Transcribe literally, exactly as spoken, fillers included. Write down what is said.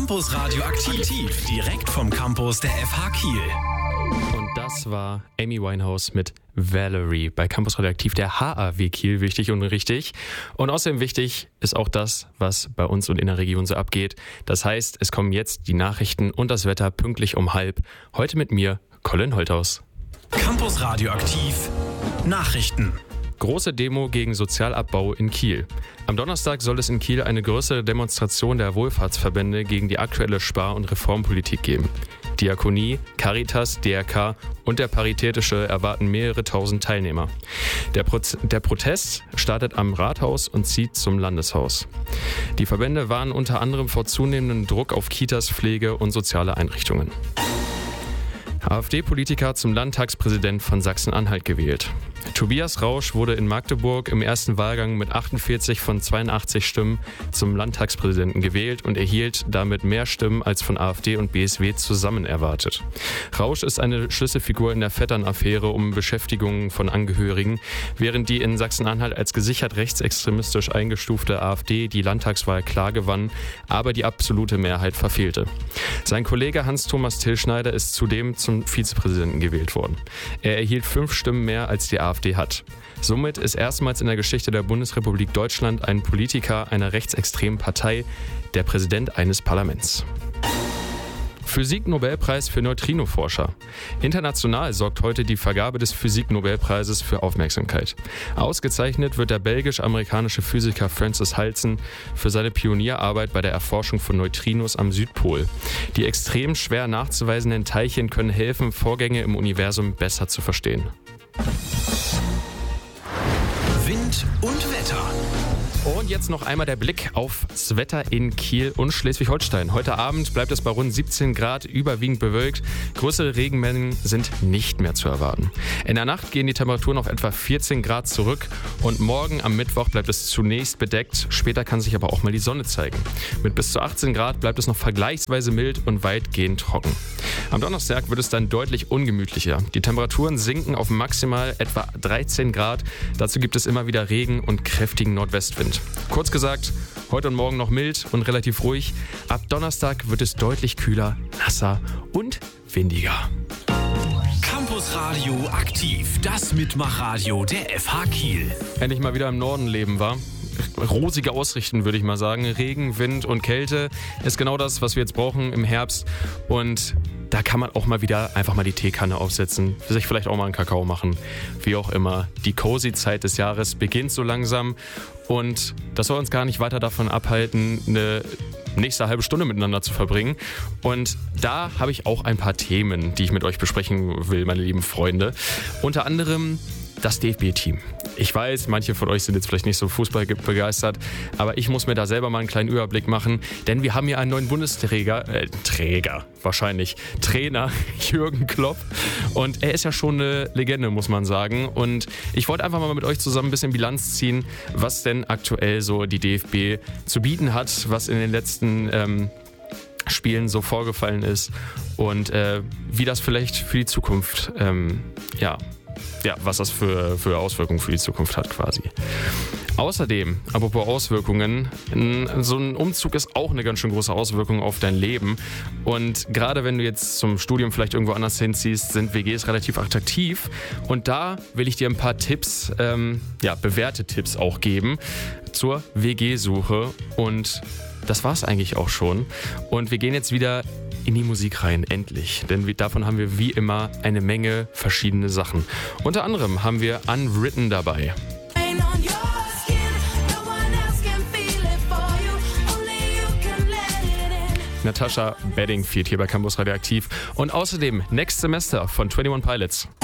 Campus Radio aktiv, direkt vom Campus der F H Kiel. Und das war Amy Winehouse mit Valerie bei Campus Radioaktiv, der H A W Kiel, wichtig und richtig. Und außerdem wichtig ist auch das, was bei uns und in der Region so abgeht. Das heißt, es kommen jetzt die Nachrichten und das Wetter pünktlich um halb. Heute mit mir, Colin Holthaus. Campus Radioaktiv, Nachrichten. Große Demo gegen Sozialabbau in Kiel. Am Donnerstag soll es in Kiel eine größere Demonstration der Wohlfahrtsverbände gegen die aktuelle Spar- und Reformpolitik geben. Diakonie, Caritas, D R K und der Paritätische erwarten mehrere tausend Teilnehmer. Der, Pro- der Protest startet am Rathaus und zieht zum Landeshaus. Die Verbände warnen unter anderem vor zunehmendem Druck auf Kitas, Pflege und soziale Einrichtungen. AfD-Politiker zum Landtagspräsident von Sachsen-Anhalt gewählt. Tobias Rausch wurde in Magdeburg im ersten Wahlgang mit achtundvierzig von zweiundachtzig Stimmen zum Landtagspräsidenten gewählt und erhielt damit mehr Stimmen als von AfD und B S W zusammen erwartet. Rausch ist eine Schlüsselfigur in der Vettern-Affäre um Beschäftigungen von Angehörigen, während die in Sachsen-Anhalt als gesichert rechtsextremistisch eingestufte AfD die Landtagswahl klar gewann, aber die absolute Mehrheit verfehlte. Sein Kollege Hans-Thomas Tillschneider ist zudem zum Vizepräsidenten gewählt worden. Er erhielt fünf Stimmen mehr als die AfD hat. Somit ist erstmals in der Geschichte der Bundesrepublik Deutschland ein Politiker einer rechtsextremen Partei der Präsident eines Parlaments. Physik-Nobelpreis für Neutrino-Forscher. International sorgt heute die Vergabe des Physik-Nobelpreises für Aufmerksamkeit. Ausgezeichnet wird der belgisch-amerikanische Physiker Francis Halsen für seine Pionierarbeit bei der Erforschung von Neutrinos am Südpol. Die extrem schwer nachzuweisenden Teilchen können helfen, Vorgänge im Universum besser zu verstehen. Wind und Wetter. Und jetzt noch einmal der Blick aufs Wetter in Kiel und Schleswig-Holstein. Heute Abend bleibt es bei rund siebzehn Grad, überwiegend bewölkt. Größere Regenmengen sind nicht mehr zu erwarten. In der Nacht gehen die Temperaturen auf etwa vierzehn Grad zurück und morgen am Mittwoch bleibt es zunächst bedeckt. Später kann sich aber auch mal die Sonne zeigen. Mit bis zu achtzehn Grad bleibt es noch vergleichsweise mild und weitgehend trocken. Am Donnerstag wird es dann deutlich ungemütlicher. Die Temperaturen sinken auf maximal etwa dreizehn Grad. Dazu gibt es immer wieder Regen und kräftigen Nordwestwind. Kurz gesagt, heute und morgen noch mild und relativ ruhig. Ab Donnerstag wird es deutlich kühler, nasser und windiger. Campus Radio aktiv, das Mitmachradio der F H Kiel. Endlich mal wieder im Norden leben war. Rosige Aussichten, würde ich mal sagen. Regen, Wind und Kälte ist genau das, was wir jetzt brauchen im Herbst. Und da kann man auch mal wieder einfach mal die Teekanne aufsetzen, sich vielleicht auch mal einen Kakao machen, wie auch immer. Die cozy Zeit des Jahres beginnt so langsam und das soll uns gar nicht weiter davon abhalten, eine nächste halbe Stunde miteinander zu verbringen. Und da habe ich auch ein paar Themen, die ich mit euch besprechen will, meine lieben Freunde. Unter anderem das D F B-Team. Ich weiß, manche von euch sind jetzt vielleicht nicht so Fußball begeistert, aber ich muss mir da selber mal einen kleinen Überblick machen, denn wir haben hier einen neuen Bundesträger, äh, Träger, wahrscheinlich, Trainer, Jürgen Klopp. Und er ist ja schon eine Legende, muss man sagen. Und ich wollte einfach mal mit euch zusammen ein bisschen Bilanz ziehen, was denn aktuell so die D F B zu bieten hat, was in den letzten ähm, Spielen so vorgefallen ist und äh, wie das vielleicht für die Zukunft, ähm, ja, Ja, was das für, für Auswirkungen für die Zukunft hat quasi. Außerdem, apropos Auswirkungen, so ein Umzug ist auch eine ganz schön große Auswirkung auf dein Leben. Und gerade wenn du jetzt zum Studium vielleicht irgendwo anders hinziehst, sind W Gs relativ attraktiv. Und da will ich dir ein paar Tipps, ähm, ja, bewährte Tipps auch geben zur W G-Suche. Und das war's eigentlich auch schon. Und wir gehen jetzt wieder in die Musik rein, endlich. Denn davon haben wir wie immer eine Menge verschiedene Sachen. Unter anderem haben wir Unwritten dabei. Natasha Bedingfield hier bei Campus Radioaktiv. Und außerdem Next Semester von einundzwanzig Pilots.